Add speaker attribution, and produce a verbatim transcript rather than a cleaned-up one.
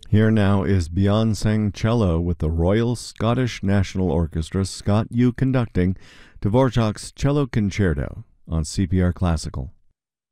Speaker 1: Here now is Beyond Cello with the Royal Scottish National Orchestra, Scott U conducting Dvorak's Cello Concerto on C P R Classical.